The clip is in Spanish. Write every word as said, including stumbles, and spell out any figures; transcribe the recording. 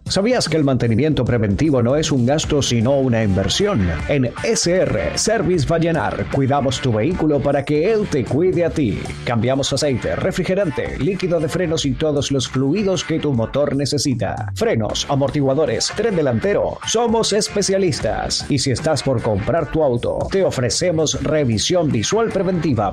¿Sabías que el mantenimiento preventivo no es un gasto sino una inversión? En S R Service Vallenar cuidamos tu vehículo para que él te cuide a ti. Cambiamos aceite, refrigerante, líquido de frenos y todos los fluidos que tu motor necesita. Frenos, amortiguadores, tren delantero. Somos especialistas. Y si estás por comprar tu auto, te ofrecemos revisión visual preventiva